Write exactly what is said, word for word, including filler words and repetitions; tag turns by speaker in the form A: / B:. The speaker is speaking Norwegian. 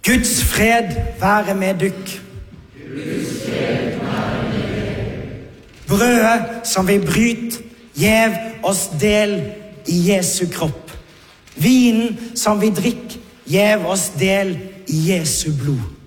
A: Guds fred være med dykk. Brødet som vi bryt, gjev oss del i Jesu kropp. Vinen som vi drikk, gjev oss del i Jesu blod.